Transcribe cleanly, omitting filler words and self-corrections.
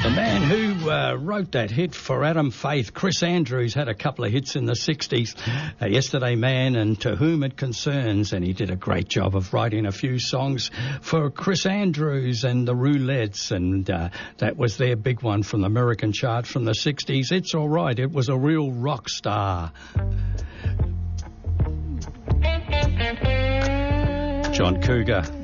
The man who wrote that hit for Adam Faith, Chris Andrews, had a couple of hits in the 60s, Yesterday Man and To Whom It Concerns, and he did a great job of writing a few songs for Chris Andrews and the Roulettes, and that was their big one from the American chart from the 60s. It's All Right, it was a real rock star. John Cougar.